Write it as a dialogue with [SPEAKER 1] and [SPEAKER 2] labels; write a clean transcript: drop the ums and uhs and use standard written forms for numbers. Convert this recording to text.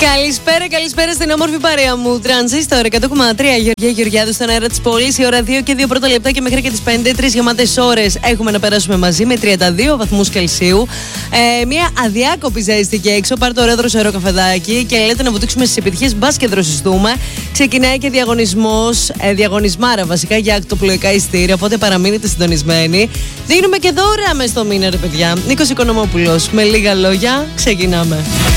[SPEAKER 1] Καλησπέρα στην όμορφη παρέα μου. Τρανζίστορ 100,3 Γεωργία Γεωργιάδου στον αέρα της πόλης. Η ώρα 2 και 2 πρώτα λεπτά και μέχρι και τις 5. 3 γεμάτες ώρες έχουμε να περάσουμε μαζί με 32 βαθμούς Κελσίου. Μια αδιάκοπη ζέστη και έξω. Πάρτε ωραίο δροσερό καφεδάκι και λέτε να βουτήξουμε στις επιτυχίες. Μπας και δροσιστούμε. Ξεκινάει και διαγωνισμάρα βασικά για ακτοπλοϊκά ειστήρια. Οπότε παραμείνετε συντονισμένοι. Δίνουμε και δώρα μες στο μήνα, ρε παιδιά. Νίκος Οικονομόπουλος. Με λίγα λόγια, ξεκινάμε.